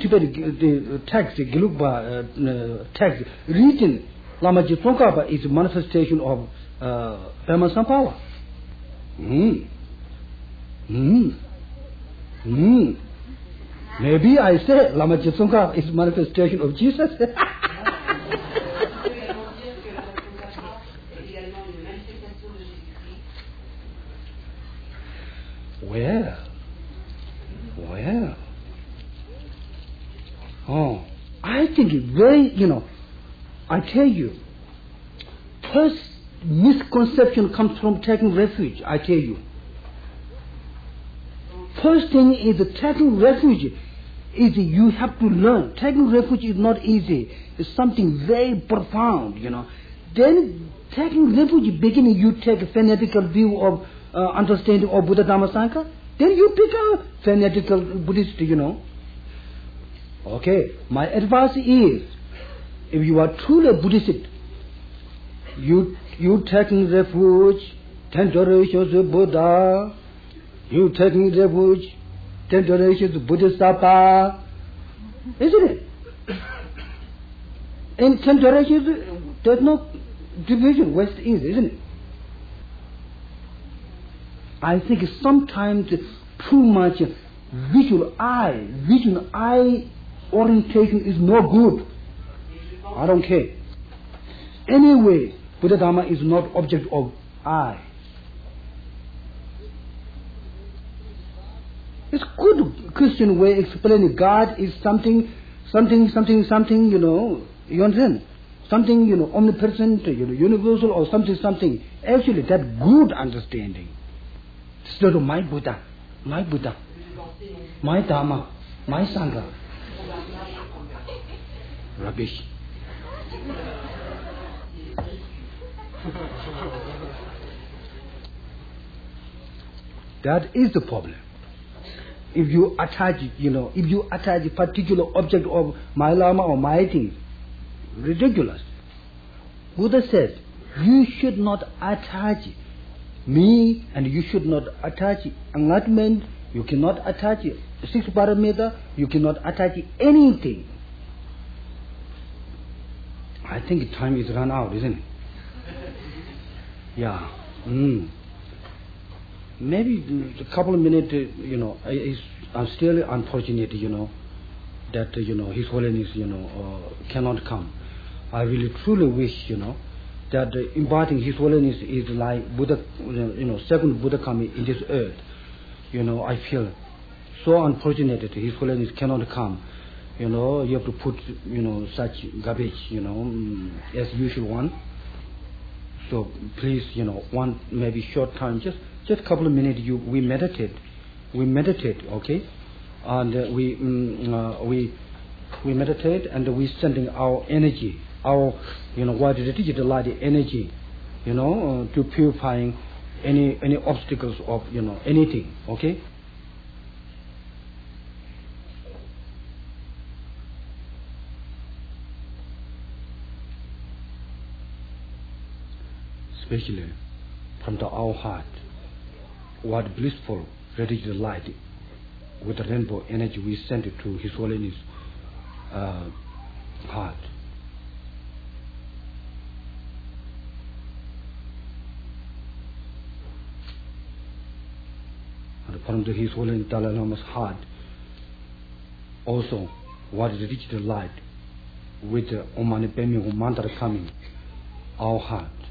Tibet the text, the Gelugpa text written Lamaji Tsongkhapa is a manifestation of Pema Sampawa. Maybe I say Lamaji Tsongkhapa is manifestation of Jesus. Well. Oh, I think it's very, I tell you, first misconception comes from taking refuge, I tell you. First thing is taking refuge is you have to learn. Taking refuge is not easy. It's something very profound, Then taking refuge, beginning you take a fanatical view of understanding of Buddha Dhamma Sangha. Then you become fanatical Buddhist, Okay, my advice is, if you are truly Buddhist, you taking refuge, 10 generations of Buddha, you taking refuge, 10 generations of Bodhisattva, isn't it? In 10 generations, there's no division, west, east, isn't it? I think sometimes too much visual eye orientation is no good. I don't care. Anyway, Buddha Dhamma is not object of eye. It's good Christian way explaining God is something, you understand? Something, omnipresent, universal or something. Actually, that good understanding. Instead of my Buddha, my Dhamma, my Sangha. Rubbish. That is the problem. If you attach, a particular object of my Lama or my thing, ridiculous. Buddha says, you should not attach me, and you should not attach enlightenment, you cannot attach six parameter, you cannot attach anything. I think time is run out, isn't it? Yeah. Maybe a couple of minutes, I'm still unfortunate, that, His Holiness, cannot come. I really truly wish, that inviting His Holiness is like Buddha, second Buddha coming in this earth. I feel so unfortunate that His Holiness cannot come. You have to put, such garbage, as usual one. So please, one maybe short time, just a couple of minutes. We meditate, okay, and we meditate and we sending our energy, our what the digital light energy, to purifying any obstacles of anything, okay. Especially from our heart, what blissful radiant light with the rainbow energy we send it to His Holiness heart. And from His Holiness Dalai Lama's heart, also what is the digital light with the Om Mani Padme Hum mantra coming, our heart.